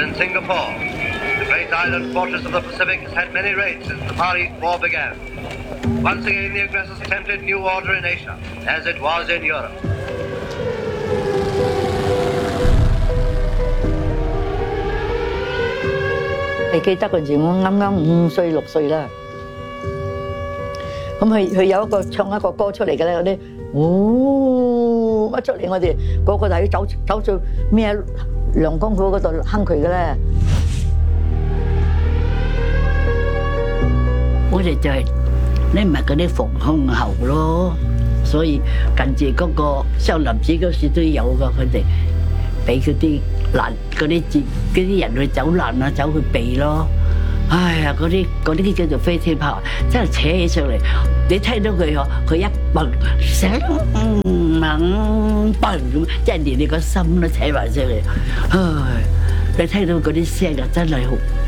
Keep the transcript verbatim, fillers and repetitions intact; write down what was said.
in Singapore. The great island fortress of the Pacific has had many raids since the Far East War began. Once again, the aggressors attempted new order in Asia, as it was in Europe. 你記得嗰陣時，我啱啱五歲六歲啦。咁佢佢有一個唱一個歌出嚟嘅咧，嗰啲哦一出嚟，我哋個個就要走走到咩梁公府嗰度哼佢嘅咧。 我哋就係你唔係嗰啲逢胸後咯，所以近住嗰個雙林寺嗰時都有噶，佢哋俾嗰啲難嗰啲節嗰啲人去走難啊，走去避咯。哎呀，嗰啲嗰啲叫做飛天炮，真係扯起上嚟，你聽到佢嗬，佢一蹦聲猛蹦咁，即係連你個心都扯埋上嚟。唉，你聽到嗰啲聲啊，真係好〜